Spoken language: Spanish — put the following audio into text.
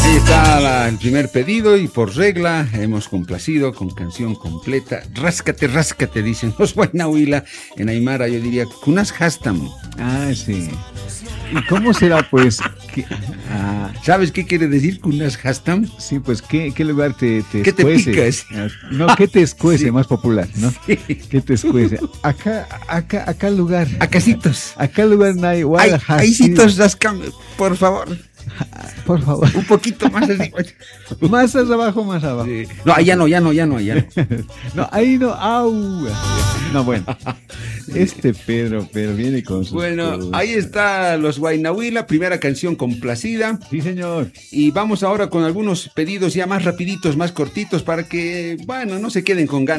Ahí está el primer pedido y por regla hemos complacido con canción completa. Ráscate, ráscate, dicen los Huaynahuila. En Aymara yo diría Kunas Hastam. Ah, sí. ¿Y cómo será, pues? ¿Sabes qué quiere decir Kunas Hastam? Sí, pues, ¿qué lugar te ¿Qué te escuece? picas? No, ¿qué te escuece? Sí. Más popular, ¿no? Sí. ¿Qué te escuece? Acá lugar. Acasitos. Acá lugar no hay. Hay citos, por favor. Por favor. Un poquito más así. Más abajo. Sí. No, allá no. No, ahí no. ¡Au! No, bueno. Pedro viene con sus Bueno, cosas. ahí está los Huaynahuila, primera canción complacida. Sí, señor. Y vamos ahora con algunos pedidos ya más rapiditos, más cortitos, para que, bueno, no se queden con ganas.